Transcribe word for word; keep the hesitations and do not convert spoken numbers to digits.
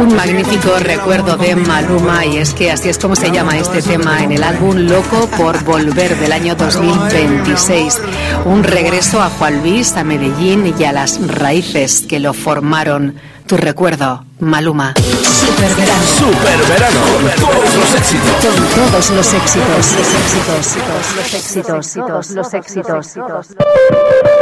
Un magnífico recuerdo de Maluma, y es que así es como se llama este tema en el álbum Loco por Volver del año dos mil veintiséis. Un regreso a Juan Luis, a Medellín y a las raíces que lo formaron. Tu recuerdo, Maluma. Super verano. Super verano. Con todos los éxitos. Con todos los éxitos. Los éxitos. Los éxitos. Los éxitos. Los éxitos.